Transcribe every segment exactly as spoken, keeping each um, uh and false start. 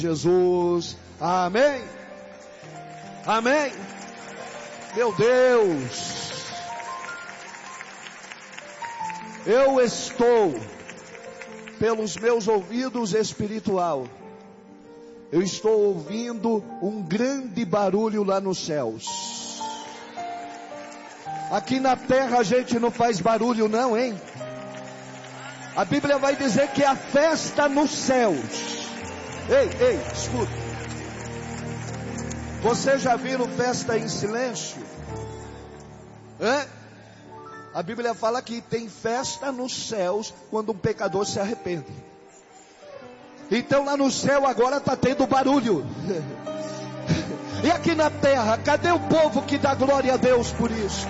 Jesus, amém, amém. Meu Deus, eu estou, pelos meus ouvidos espiritual, eu estou ouvindo um grande barulho lá nos céus. Aqui na terra a gente não faz barulho não, hein? A Bíblia vai dizer que é a festa nos céus. Ei, ei, escuta. Você já viram festa em silêncio? Hã? A Bíblia fala que tem festa nos céus quando um pecador se arrepende. Então lá no céu agora está tendo barulho. E aqui na terra, cadê o povo que dá glória a Deus por isso?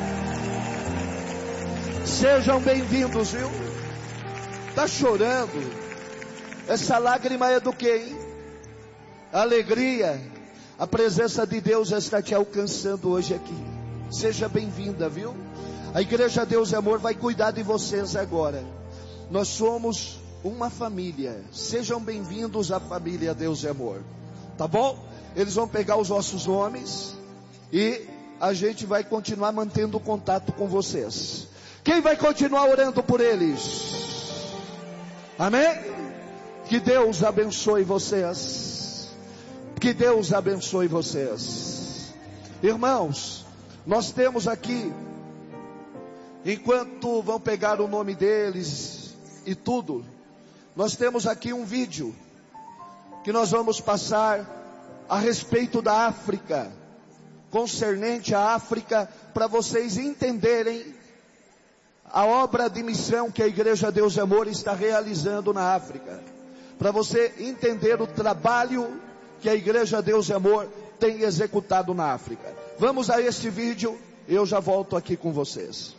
Sejam bem-vindos, viu? Está chorando. Essa lágrima é do que, hein? Alegria. A presença de Deus está te alcançando hoje aqui. Seja bem-vinda, viu? A Igreja Deus e Amor vai cuidar de vocês agora. Nós somos uma família. Sejam bem-vindos à família Deus e Amor. Tá bom? Eles vão pegar os nossos nomes e a gente vai continuar mantendo contato com vocês. Quem vai continuar orando por eles? Amém? Que Deus abençoe vocês. Que Deus abençoe vocês. Irmãos, nós temos aqui, enquanto vão pegar o nome deles e tudo, nós temos aqui um vídeo que nós vamos passar a respeito da África, concernente à África, para vocês entenderem a obra de missão que a Igreja Deus e Amor está realizando na África. Para você entender o trabalho que a Igreja Deus e Amor tem executado na África. Vamos a este vídeo, eu já volto aqui com vocês.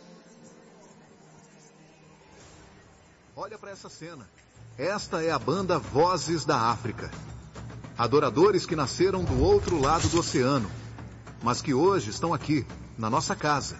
Olha para essa cena. Esta é a banda Vozes da África. Adoradores que nasceram do outro lado do oceano, mas que hoje estão aqui, na nossa casa.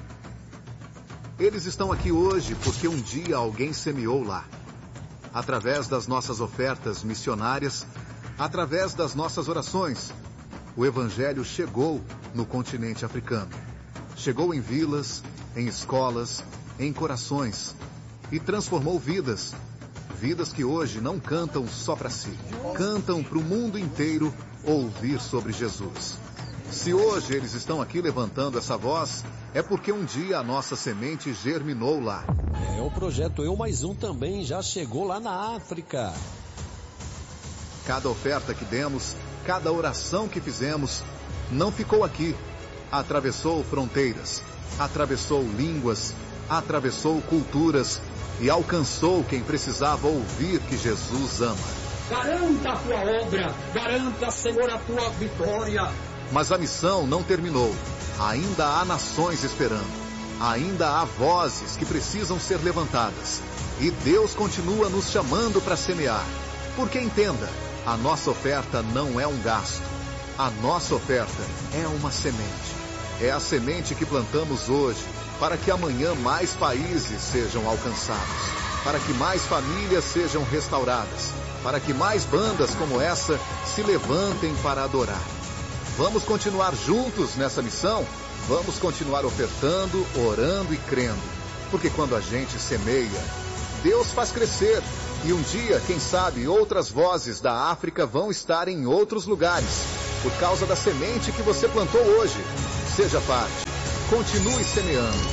Eles estão aqui hoje porque um dia alguém semeou lá. Através das nossas ofertas missionárias, através das nossas orações, o Evangelho chegou no continente africano. Chegou em vilas, em escolas, em corações e transformou vidas. Vidas que hoje não cantam só para si, cantam para o mundo inteiro ouvir sobre Jesus. Se hoje eles estão aqui levantando essa voz, é porque um dia a nossa semente germinou lá. É, o projeto Eu Mais Um também já chegou lá na África. Cada oferta que demos, cada oração que fizemos, não ficou aqui. Atravessou fronteiras, atravessou línguas, atravessou culturas e alcançou quem precisava ouvir que Jesus ama. Garanta a tua obra, garanta, Senhor, a tua vitória. Mas a missão não terminou. Ainda há nações esperando. Ainda há vozes que precisam ser levantadas. E Deus continua nos chamando para semear. Porque entenda, a nossa oferta não é um gasto. A nossa oferta é uma semente. É a semente que plantamos hoje, para que amanhã mais países sejam alcançados. Para que mais famílias sejam restauradas. Para que mais bandas como essa se levantem para adorar. Vamos continuar juntos nessa missão? Vamos continuar ofertando, orando e crendo. Porque quando a gente semeia, Deus faz crescer. E um dia, quem sabe, outras vozes da África vão estar em outros lugares. Por causa da semente que você plantou hoje. Seja parte. Continue semeando.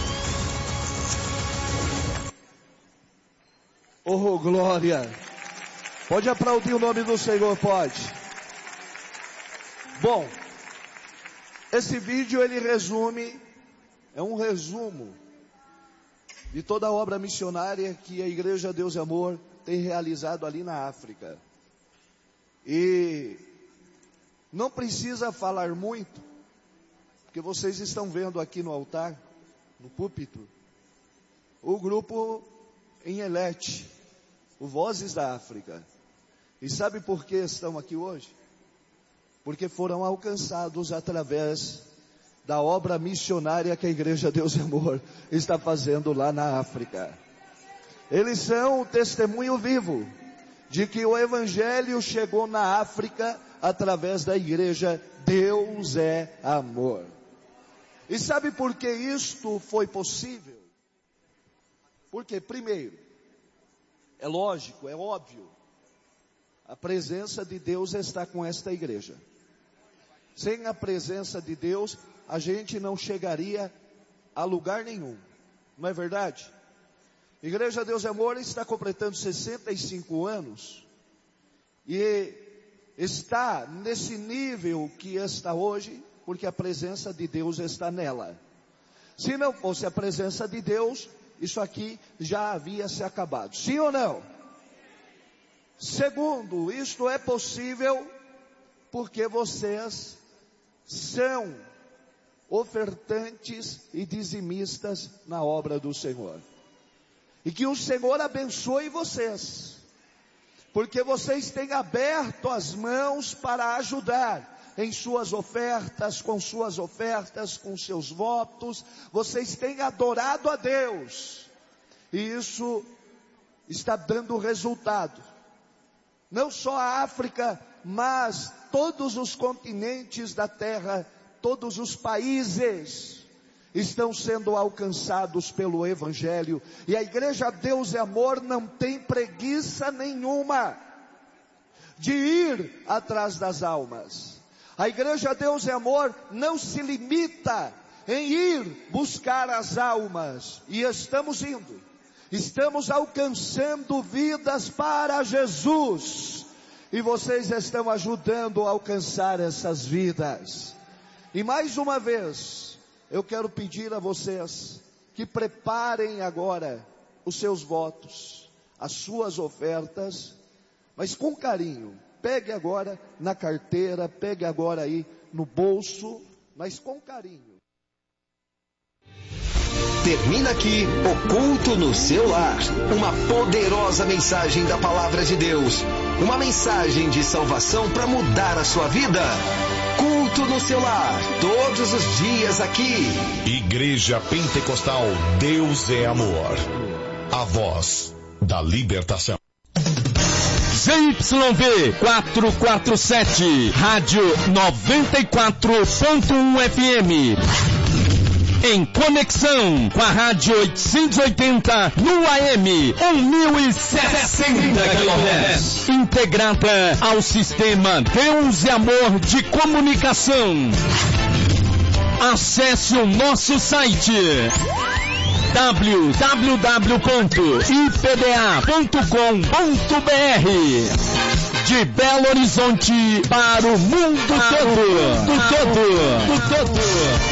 Oh, glória. Pode aplaudir o nome do Senhor, pode. Bom, esse vídeo ele resume, é um resumo de toda a obra missionária que a Igreja Deus e Amor tem realizado ali na África. E não precisa falar muito, porque vocês estão vendo aqui no altar, no púlpito, o grupo em Elete, o Vozes da África. E sabe por que estão aqui hoje? Porque foram alcançados através da obra missionária que a Igreja Deus e Amor está fazendo lá na África. Eles são o testemunho vivo de que o Evangelho chegou na África através da igreja. Deus é amor. E sabe por que isto foi possível? Porque, primeiro, é lógico, é óbvio, a presença de Deus está com esta igreja. Sem a presença de Deus, a gente não chegaria a lugar nenhum. Não é verdade? Igreja Deus é Amor está completando sessenta e cinco anos. E está nesse nível que está hoje, porque a presença de Deus está nela. Se não fosse a presença de Deus, isso aqui já havia se acabado. Sim ou não? Segundo, isto é possível porque vocês são ofertantes e dizimistas na obra do Senhor. E que o Senhor abençoe vocês, porque vocês têm aberto as mãos para ajudar em suas ofertas, com suas ofertas, com seus votos. Vocês têm adorado a Deus, e isso está dando resultado. Não só a África, mas todos os continentes da terra, todos os países estão sendo alcançados pelo Evangelho. E a igreja Deus é Amor não tem preguiça nenhuma de ir atrás das almas. A igreja Deus é Amor não se limita em ir buscar as almas. E estamos indo. Estamos alcançando vidas para Jesus. E vocês estão ajudando a alcançar essas vidas. E mais uma vez, eu quero pedir a vocês que preparem agora os seus votos, as suas ofertas, mas com carinho. Pegue agora na carteira, pegue agora aí no bolso, mas com carinho. Termina aqui o Culto no Seu Lar. Uma poderosa mensagem da Palavra de Deus. Uma mensagem de salvação para mudar a sua vida. Culto no Seu Lar, todos os dias aqui. Igreja Pentecostal Deus é Amor. A voz da libertação. Z Y V quatrocentos e quarenta e sete, Rádio noventa e quatro ponto um F M. Em conexão com a Rádio oitocentos e oitenta no A M mil e sessenta quilohertz. Integrada ao sistema Deus é Amor de comunicação. Acesse o nosso site w w w ponto i p d a ponto com ponto b r. De Belo Horizonte para o mundo todo. Do todo. Do todo.